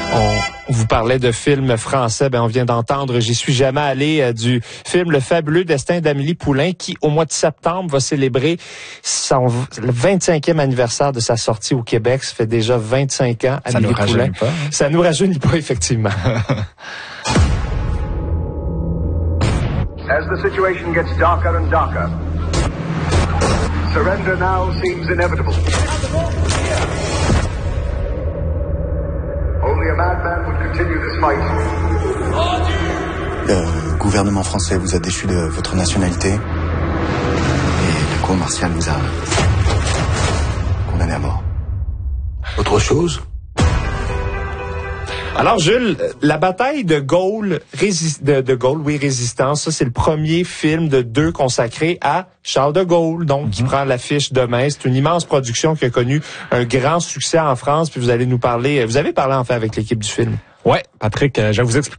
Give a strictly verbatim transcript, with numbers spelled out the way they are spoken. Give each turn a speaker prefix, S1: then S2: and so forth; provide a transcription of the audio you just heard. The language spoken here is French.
S1: On vous parlait de films français, ben on vient d'entendre « J'y suis jamais allé euh, » du film Le fabuleux destin d'Amélie Poulain qui, au mois de septembre, va célébrer son le vingt-cinquième anniversaire de sa sortie au Québec. Ça fait déjà vingt-cinq ans,
S2: Ça
S1: Amélie
S2: nous
S1: Poulain.
S2: rajeunit pas. Hein?
S1: Ça nous rajeunit pas, effectivement.
S3: As the situation gets darker and darker, surrender now seems inevitable. Only a madman would continue this fight.
S4: Le gouvernement français vous a déchu de votre nationalité et la cour martiale vous a condamné à mort.
S3: Autre chose?
S1: Alors, Jules, la bataille de Gaulle, rési- de, de Gaulle, oui, Résistance, ça, c'est le premier film de deux consacré à Charles de Gaulle, donc, mm-hmm. qui prend l'affiche demain. C'est une immense production qui a connu un grand succès en France, puis vous allez nous parler, vous avez parlé, en fait, avec l'équipe du film.
S2: Ouais, Patrick, je vais vous expliquer